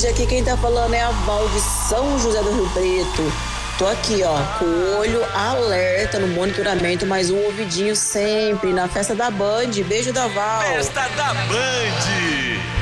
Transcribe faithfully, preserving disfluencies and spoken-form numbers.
aqui quem tá falando é a Val de São José do Rio Preto. Tô aqui, ó, com o olho alerta no monitoramento, mas um ouvidinho sempre na festa da Band. Beijo da Val. Festa da Band.